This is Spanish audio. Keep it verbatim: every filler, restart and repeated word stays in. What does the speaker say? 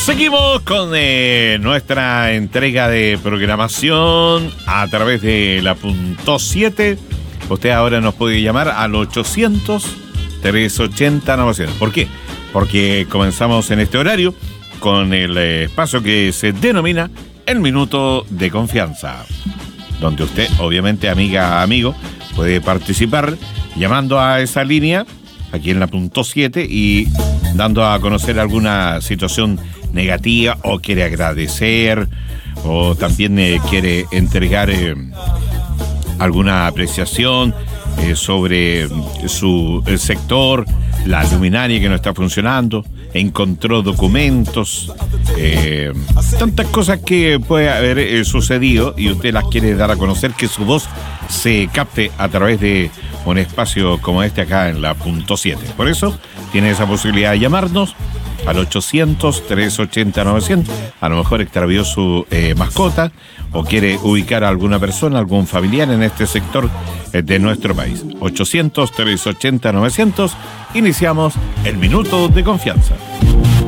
Seguimos con eh, nuestra entrega de programación a través de la punto siete. Usted ahora nos puede llamar al ochocientos, trescientos ochenta, novecientos. ¿Por qué? Porque comenzamos en este horario con el eh, espacio que se denomina el Minuto de Confianza, donde usted, obviamente, amiga, amigo, puede participar llamando a esa línea aquí en la punto siete y dando a conocer alguna situación negativa, o quiere agradecer, o también eh, quiere entregar eh, alguna apreciación eh, sobre su el sector, la luminaria que no está funcionando, encontró documentos, eh, tantas cosas que puede haber eh, sucedido y usted las quiere dar a conocer, que su voz se capte a través de un espacio como este acá en la punto siete. Por eso tiene esa posibilidad de llamarnos al ochocientos, trescientos ochenta, novecientos. A lo mejor extravió su eh, mascota o quiere ubicar a alguna persona, algún familiar en este sector eh, de nuestro país. ochocientos, trescientos ochenta, novecientos. Iniciamos el Minuto de Confianza.